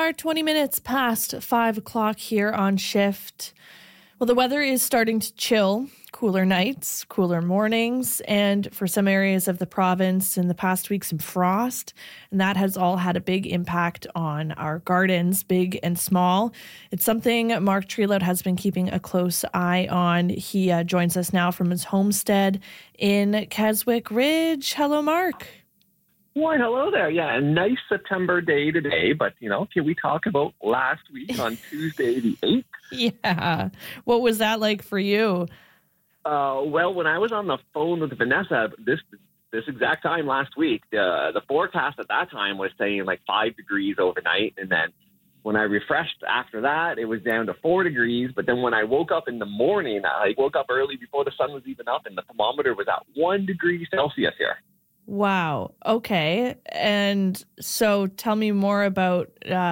are 20 minutes past 5 o'clock here on shift. Well, the weather is starting to chill, cooler nights, cooler mornings, and for some areas of the province in the past week, some frost. And that has all had a big impact on our gardens, big and small. It's something Mark Trelout has been keeping a close eye on. He joins us now from his homestead in Keswick Ridge. Hello, Mark. Why, hello there. Yeah, a nice September day today, but, can we talk about last week on Tuesday the 8th? Yeah. What was that like for you? Well, when I was on the phone with Vanessa this exact time last week, the forecast at that time was saying like 5 degrees overnight, and then when I refreshed after that, it was down to 4 degrees, but then when I woke up in the morning, I woke up early before the sun was even up, and the thermometer was at 1 degree Celsius here. Wow. Okay. And so tell me more about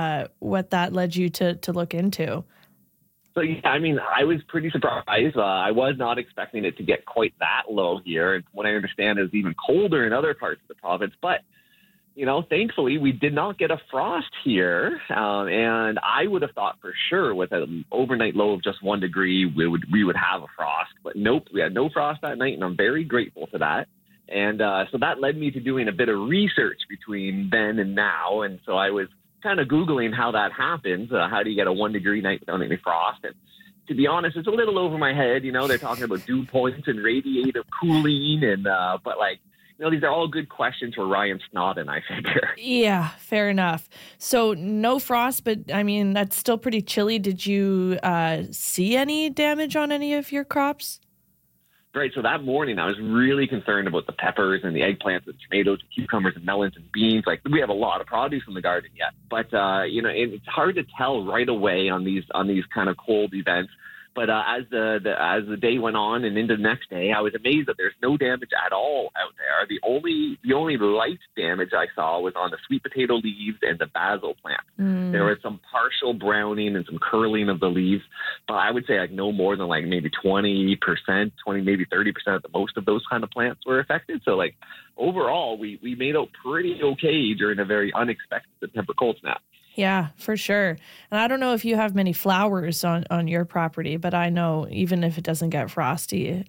what that led you to look into. So, yeah, I was pretty surprised. I was not expecting it to get quite that low here. And what I understand is even colder in other parts of the province. But, thankfully, we did not get a frost here. And I would have thought for sure with an overnight low of just 1 degree, we would have a frost. But nope, we had no frost that night, and I'm very grateful for that. And so that led me to doing a bit of research between then and now. And so I was kind of Googling how that happens. How do you get a 1 degree night without any frost? And to be honest, it's a little over my head. They're talking about dew points and radiative cooling. And but these are all good questions for Ryan Snodden, I figure. Yeah, fair enough. So no frost, but that's still pretty chilly. Did you see any damage on any of your crops? Right, so that morning I was really concerned about the peppers and the eggplants and tomatoes and cucumbers and melons and beans. Like, we have a lot of produce in the garden yet, but it's hard to tell right away on these kind of cold events. But as the day went on and into the next day, I was amazed that there's no damage at all out there. The only light damage I saw was on the sweet potato leaves and the basil plant. There was some partial browning and some curling of the leaves, but I would say like no more than like maybe 20%, maybe 30% at the most of those kind of plants were affected. So like overall, we made out pretty okay during a very unexpected September cold snap. Yeah, for sure. And I don't know if you have many flowers on your property, but I know even if it doesn't get frosty,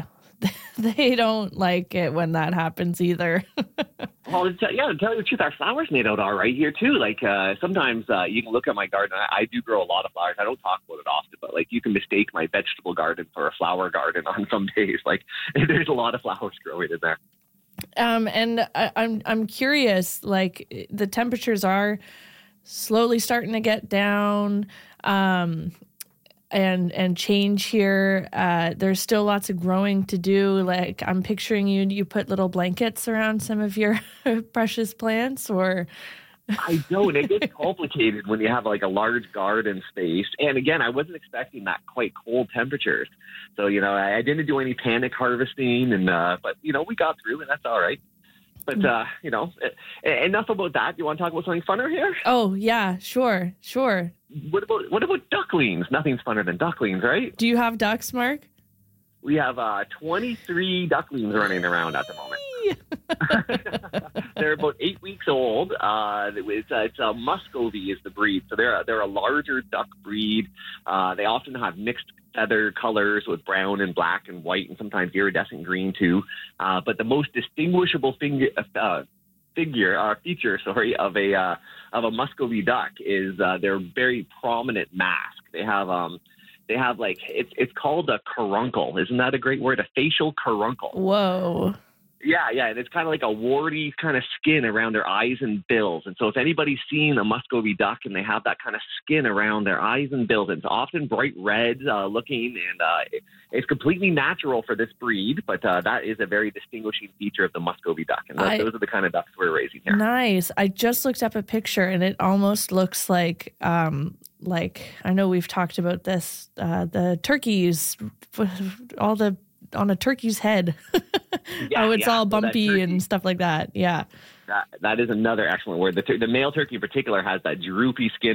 they don't like it when that happens either. Well, to tell you the truth, our flowers made out all right here too. Like sometimes you can look at my garden. I do grow a lot of flowers. I don't talk about it often, but like you can mistake my vegetable garden for a flower garden on some days. Like there's a lot of flowers growing in there. And I'm curious. Like the temperatures are slowly starting to get down and change here. There's still lots of growing to do. Like I'm picturing you put little blankets around some of your precious plants, or I don't. It gets complicated when you have like a large garden space. And again, I wasn't expecting that quite cold temperatures. So, I didn't do any panic harvesting but we got through, and that's all right. But, enough about that. You want to talk about something funner here? Oh, yeah, sure. What about ducklings? Nothing's funner than ducklings, right? Do you have ducks, Mark? We have 23 ducklings running around at the moment. They're about 8 weeks old. It's a Muscovy is the breed. So they're a larger duck breed. They often have mixed feather colors with brown and black and white and sometimes iridescent green too. But the most distinguishable feature of a Muscovy duck is their very prominent mask. They have like it's called a caruncle. Isn't that a great word? A facial caruncle. Whoa. Yeah, and it's kind of like a warty kind of skin around their eyes and bills. And so if anybody's seen a Muscovy duck and they have that kind of skin around their eyes and bills, it's often bright red looking, and it's completely natural for this breed, but that is a very distinguishing feature of the Muscovy duck. And those are the kind of ducks we're raising here. Nice. I just looked up a picture, and it almost looks like I know we've talked about this, the turkeys, on a turkey's head. It's all bumpy and stuff like that. Yeah. That is another excellent word. The male turkey in particular has that droopy skin